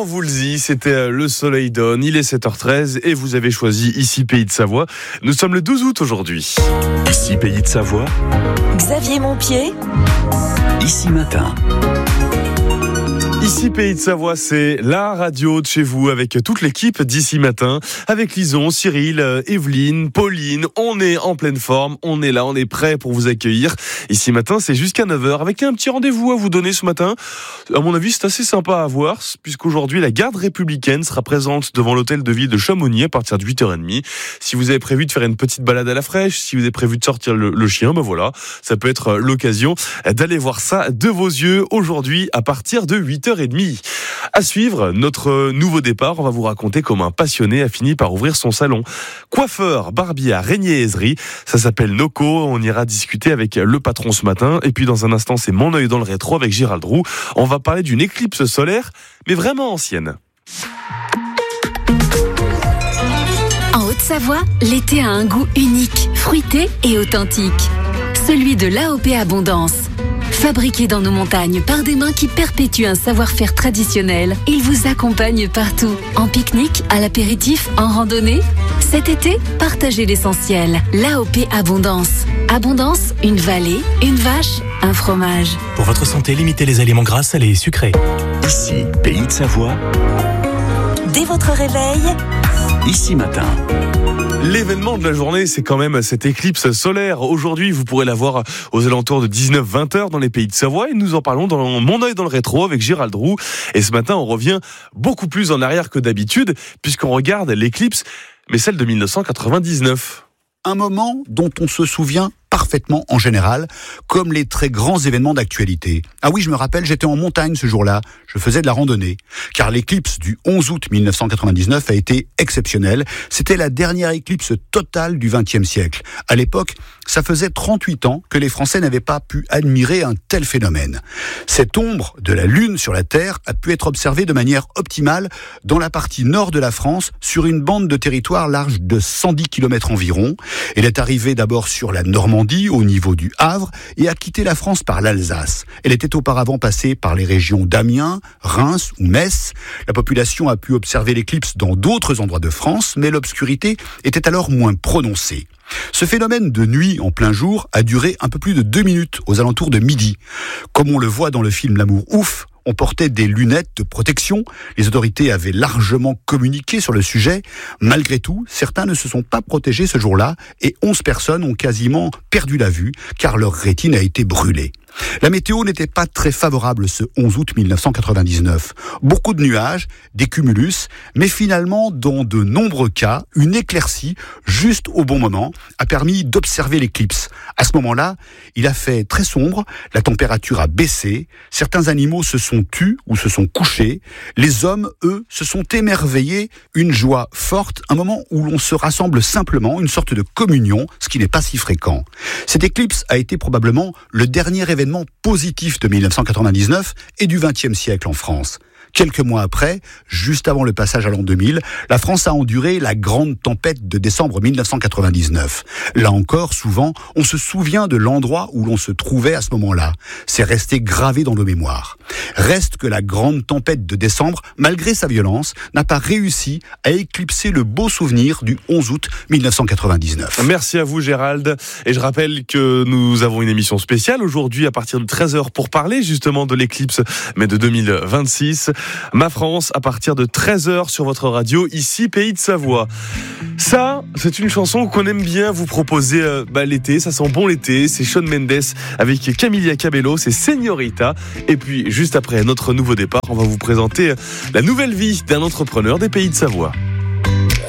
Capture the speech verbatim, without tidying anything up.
vous le dit, c'était Le Soleil donne, il est sept heures treize et vous avez choisi Ici Pays de Savoie. Nous sommes le douze août aujourd'hui. Ici Pays de Savoie. Xavier Montpied. Ici Matin. Ici Pays de Savoie, c'est la radio de chez vous avec toute l'équipe d'Ici Matin, avec Lison, Cyril, Evelyne, Pauline. On est en pleine forme, on est là, on est prêt pour vous accueillir. Ici Matin, c'est jusqu'à neuf heures avec un petit rendez-vous à vous donner ce matin. À mon avis, c'est assez sympa à voir puisqu'aujourd'hui, la garde républicaine sera présente devant l'hôtel de ville de Chamonix à partir de huit heures trente. Si vous avez prévu de faire une petite balade à la fraîche, si vous avez prévu de sortir le, le chien, ben voilà, ça peut être l'occasion d'aller voir ça de vos yeux aujourd'hui à partir de huit heures trente. À suivre, notre nouveau départ, on va vous raconter comment un passionné a fini par ouvrir son salon. Coiffeur, barbier à Régnier-Ezry, ça s'appelle Noco, on ira discuter avec le patron ce matin. Et puis dans un instant, c'est Mon œil dans le rétro avec Gérald Roux. On va parler d'une éclipse solaire, mais vraiment ancienne. En Haute-Savoie, l'été a un goût unique, fruité et authentique. Celui de l'A O P Abondance. Fabriqué dans nos montagnes par des mains qui perpétuent un savoir-faire traditionnel, il vous accompagne partout. En pique-nique, à l'apéritif, en randonnée. Cet été, partagez l'essentiel. L'A O P Abondance. Abondance, une vallée, une vache, un fromage. Pour votre santé, limitez les aliments gras, salés et sucrés. Ici Pays de Savoie. Dès votre réveil, Ici Matin. L'événement de la journée, c'est quand même cette éclipse solaire. Aujourd'hui, vous pourrez la voir aux alentours de dix-neuf à vingt heures dans les Pays de Savoie et nous en parlons dans Mon œil dans le rétro avec Gérald Roux. Et ce matin, on revient beaucoup plus en arrière que d'habitude puisqu'on regarde l'éclipse, mais celle de dix-neuf cent quatre-vingt-dix-neuf. Un moment dont on se souvient parfaitement en général, comme les très grands événements d'actualité. Ah oui, je me rappelle, j'étais en montagne ce jour-là, je faisais de la randonnée, car l'éclipse du onze août mille neuf cent quatre-vingt-dix-neuf a été exceptionnelle. C'était la dernière éclipse totale du vingtième siècle. À l'époque, ça faisait trente-huit ans que les Français n'avaient pas pu admirer un tel phénomène. Cette ombre de la Lune sur la Terre a pu être observée de manière optimale dans la partie nord de la France, sur une bande de territoire large de cent dix kilomètres environ. Elle est arrivée d'abord sur la Normandie, au niveau du Havre, et a quitté la France par l'Alsace. Elle était auparavant passée par les régions d'Amiens, Reims ou Metz. La population a pu observer l'éclipse dans d'autres endroits de France, mais l'obscurité était alors moins prononcée. Ce phénomène de nuit en plein jour a duré un peu plus de deux minutes, aux alentours de midi. Comme on le voit dans le film L'amour ouf, on portait des lunettes de protection. Les autorités avaient largement communiqué sur le sujet. Malgré tout, certains ne se sont pas protégés ce jour-là et onze personnes ont quasiment perdu la vue car leur rétine a été brûlée. La météo n'était pas très favorable ce onze août mille neuf cent quatre-vingt-dix-neuf. Beaucoup de nuages, des cumulus, mais finalement, dans de nombreux cas, une éclaircie, juste au bon moment, a permis d'observer l'éclipse. À ce moment-là, il a fait très sombre, la température a baissé, certains animaux se sont tus ou se sont couchés, les hommes, eux, se sont émerveillés, une joie forte, un moment où l'on se rassemble simplement, une sorte de communion, ce qui n'est pas si fréquent. Cette éclipse a été probablement le dernier événement positif de mille neuf cent quatre-vingt-dix-neuf et du vingtième siècle en France. Quelques mois après, juste avant le passage à l'an deux mille, la France a enduré la grande tempête de décembre mille neuf cent quatre-vingt-dix-neuf. Là encore, souvent, on se souvient de l'endroit où l'on se trouvait à ce moment-là. C'est resté gravé dans nos mémoires. Reste que la grande tempête de décembre, malgré sa violence, n'a pas réussi à éclipser le beau souvenir du onze août mille neuf cent quatre-vingt-dix-neuf. Merci à vous Gérald. Et je rappelle que nous avons une émission spéciale aujourd'hui à partir de treize heures pour parler justement de l'éclipse, mais de deux mille vingt-six. Ma France, à partir de treize heures sur votre radio, ici Pays de Savoie. Ça, c'est une chanson qu'on aime bien vous proposer euh, bah, l'été, ça sent bon l'été, c'est Shawn Mendes avec Camila Cabello, c'est Señorita. Et puis, juste après notre nouveau départ, on va vous présenter la nouvelle vie d'un entrepreneur des Pays de Savoie.